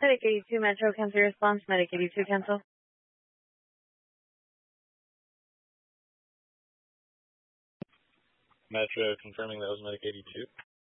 Medic 82, Metro, cancel your response. Medic 82, cancel. Metro confirming that was Medic 82.